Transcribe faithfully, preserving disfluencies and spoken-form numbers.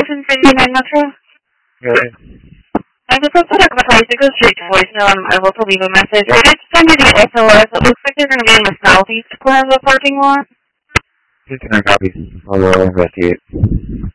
from fifty-nine Metro. Good. I just looked at the place. It goes straight to voicemail. I'm able to leave a message. I did send you the S O S. It looks like they're going to be in the southeast corner of the parking lot. fifty-nine copies. I'll investigate.